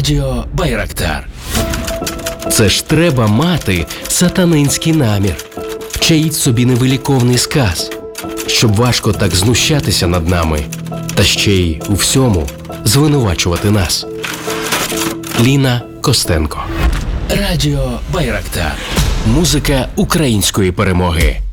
Радіо Байрактар. Це ж треба мати сатанинський намір. Вчаїть собі невиліковний сказ, щоб важко так знущатися над нами, та ще й у всьому звинувачувати нас. Ліна Костенко. Радіо Байрактар. Музика української перемоги.